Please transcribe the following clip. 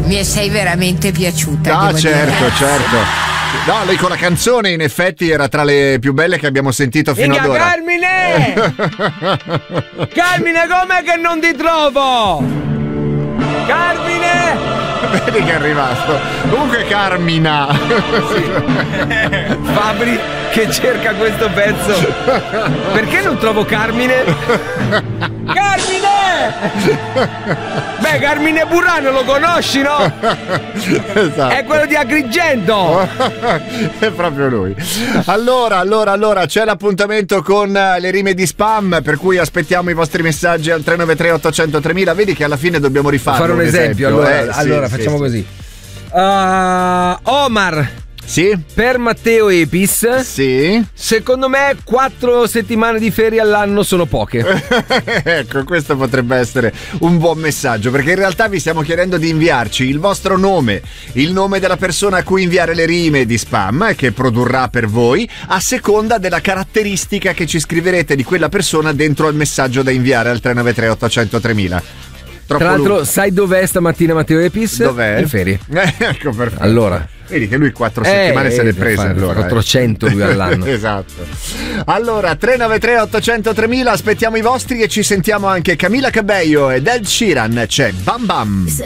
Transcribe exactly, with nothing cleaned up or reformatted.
mi sei veramente piaciuta. Ah, devo certo, dire. certo. No, lei con la canzone in effetti era tra le più belle che abbiamo sentito fino Minchia, ad ora. Carmine! Carmine, com'è che non ti trovo? Carmine! Vedi che è arrivato. Comunque Carmina. Fabri che cerca questo pezzo. Perché non trovo Carmine? Carmine! Beh, Carmine Burrano lo conosci, no? Esatto. È quello di Agrigento. È proprio lui. Allora, allora, allora c'è l'appuntamento con le rime di spam, per cui aspettiamo i vostri messaggi al tre nove tre ottocento tremila. Vedi che alla fine dobbiamo rifarlo. Fare un esempio, allora, eh, allora sì, facciamo sì, così. Uh, Omar. Sì? Per Matteo Epis. Sì. Secondo me quattro settimane di ferie all'anno sono poche. Ecco, questo potrebbe essere un buon messaggio, perché in realtà vi stiamo chiedendo di inviarci il vostro nome, il nome della persona a cui inviare le rime di spam che produrrà per voi, a seconda della caratteristica che ci scriverete di quella persona dentro al messaggio da inviare al tre nove tre ottocento tremila. Troppo Tra l'altro, lungo. sai dov'è stamattina Matteo Epis? Dov'è? In ferie. Ecco, perfetto. Allora. Vedi che lui quattro Eh, settimane se eh, le prese fa- allora. quattrocento lui all'anno. Esatto. Allora, tre nove tre ottocento tremila, aspettiamo i vostri e ci sentiamo anche Camila Cabello ed Ed Sheeran. C'è Bam Bam.